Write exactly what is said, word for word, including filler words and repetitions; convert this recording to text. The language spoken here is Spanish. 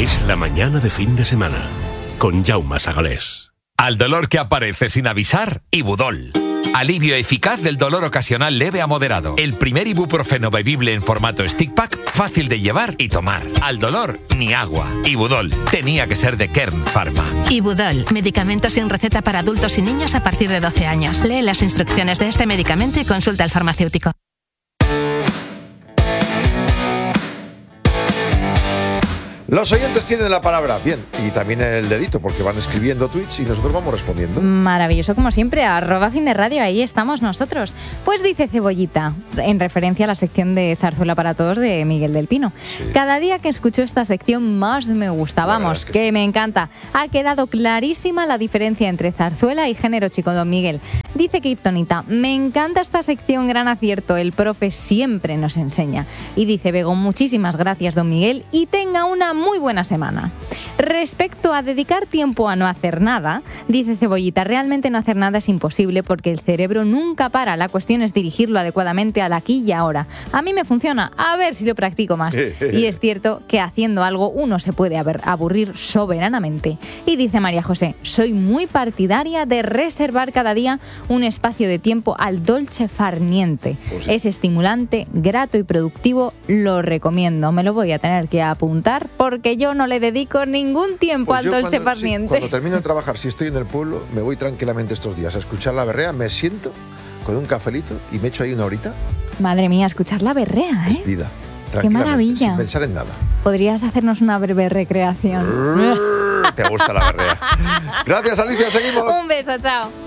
Es la mañana de fin de semana con Jaume Sagalés. Al dolor que aparece sin avisar, Ibudol. Alivio eficaz del dolor ocasional leve a moderado. El primer ibuprofeno bebible en formato stick pack, fácil de llevar y tomar. Al dolor, ni agua. Ibudol. Tenía que ser de Kern Pharma. Ibudol. Medicamento sin receta para adultos y niños a partir de doce años. Lee las instrucciones de este medicamento y consulta al farmacéutico. Los oyentes tienen la palabra, bien, y también el dedito, porque van escribiendo tweets y nosotros vamos respondiendo. Maravilloso, como siempre, arroba fin de radio, ahí estamos nosotros. Pues dice Cebollita, en referencia a la sección de Zarzuela para Todos de Miguel del Pino. Sí. Cada día que escucho esta sección más me gusta, vamos, es que, que sí. Me encanta. Ha quedado clarísima la diferencia entre zarzuela y género chico, don Miguel. Dice Kryptonita, me encanta esta sección, gran acierto, el profe siempre nos enseña. Y dice Bego, muchísimas gracias, don Miguel, y tenga una muy buena semana. Respecto a dedicar tiempo a no hacer nada, dice Cebollita, realmente no hacer nada es imposible porque el cerebro nunca para, la cuestión es dirigirlo adecuadamente al aquí y ahora. A mí me funciona, a ver si lo practico más. Y es cierto que haciendo algo uno se puede aburrir soberanamente. Y dice María José, soy muy partidaria de reservar cada día un espacio de tiempo al dolce far niente. Pues sí. Es estimulante, grato y productivo, lo recomiendo. Me lo voy a tener que apuntar porque yo no le dedico ningún tiempo pues al dolce far sí, niente. Cuando termino de trabajar, si estoy en el pueblo, me voy tranquilamente estos días a escuchar la berrea, me siento con un cafelito y me echo ahí una horita. Madre mía, escuchar la berrea, ¿eh? Es vida. Qué maravilla. Sin pensar en nada. Podrías hacernos una breve recreación. Te gusta la berrea. Gracias, Alicia, seguimos. Un beso, chao.